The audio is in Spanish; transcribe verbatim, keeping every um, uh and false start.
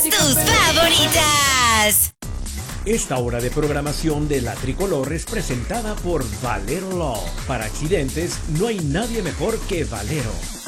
tus favoritas. Esta hora de programación de La Tricolor es presentada por Valero Law. Para accidentes no hay nadie mejor que Valero.